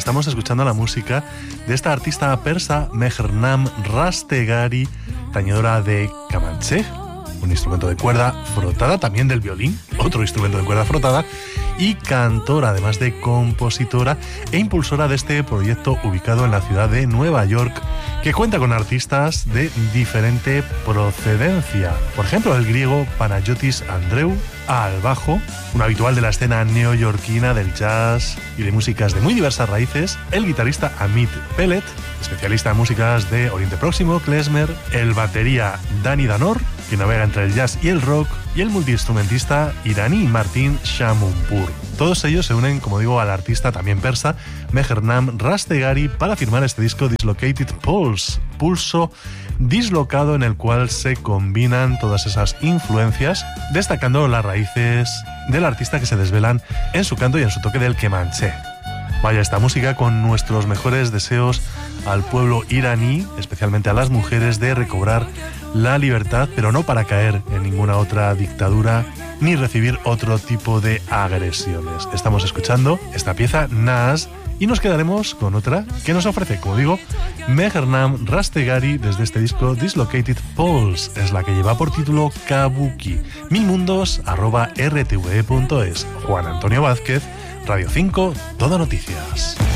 estamos escuchando la música de esta artista persa, Mehrnam Rastegari, tañedora de kamanché, un instrumento de cuerda frotada, también del violín, otro instrumento de cuerda frotada, y cantora, además de compositora e impulsora de este proyecto ubicado en la ciudad de Nueva York, que cuenta con artistas de diferente procedencia. Por ejemplo, el griego Panayotis Andreu al bajo, un habitual de la escena neoyorquina del jazz y de músicas de muy diversas raíces, el guitarrista Amit Pellet, especialista en músicas de Oriente Próximo, klezmer, el batería Dani Danor, que navega entre el jazz y el rock, y el multiinstrumentista iraní Martin Shamunpur. Todos ellos se unen, como digo, al artista también persa Mehrnam Rastegari para firmar este disco Dislocated Pulse, pulso dislocado, en el cual se combinan todas esas influencias, destacando las raíces del artista que se desvelan en su canto y en su toque del kemanché. Vaya esta música, con nuestros mejores deseos al pueblo iraní, especialmente a las mujeres, de recobrar la libertad, pero no para caer en ninguna otra dictadura ni recibir otro tipo de agresiones. Estamos escuchando esta pieza Naz y nos quedaremos con otra que nos ofrece, como digo, Mehrnam Rastegari desde este disco Dislocated Pulse. Es la que lleva por título Kabuki. milmundos@rtve.es. Juan Antonio Vázquez, Radio 5, Todo Noticias.